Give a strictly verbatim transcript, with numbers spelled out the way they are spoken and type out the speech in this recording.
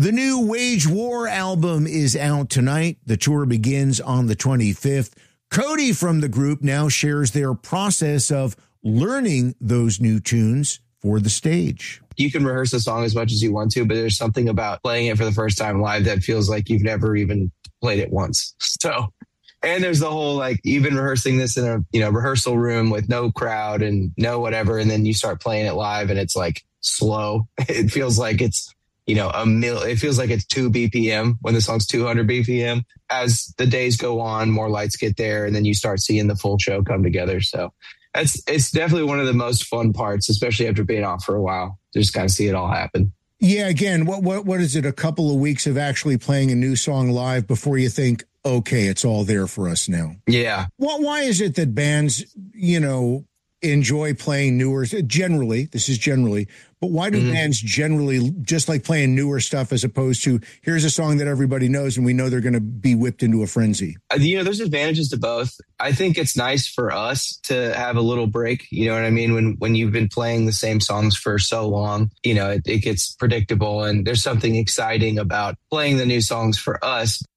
The new Wage War album is out tonight. The tour begins on the twenty-fifth. Cody from the group now shares their process of learning those new tunes for the stage. You can rehearse a song as much as you want to, but there's something about playing it for the first time live that feels like you've never even played it once. So, and there's the whole, like, you've been rehearsing this in a, you know, rehearsal room with no crowd and no whatever. And then you start playing it live and it's like slow. It feels like it's, you know, a mil, it feels like it's two B P M when the song's two hundred B P M. As the days go on, more lights get there, and then you start seeing the full show come together. So it's, it's definitely one of the most fun parts, especially after being off for a while. To just kind of see it all happen. Yeah, again, what what what is it? A couple of weeks of actually playing a new song live before you think, okay, it's all there for us now. Yeah. Well, why is it that bands, you know, enjoy playing newer, generally, this is generally, but why do mm-hmm. bands generally just like playing newer stuff as opposed to here's a song that everybody knows and we know they're going to be whipped into a frenzy? You know, there's advantages to both. I think it's nice for us to have a little break. You know what I mean? When when you've been playing the same songs for so long, you know, it, it gets predictable, and there's something exciting about playing the new songs for us.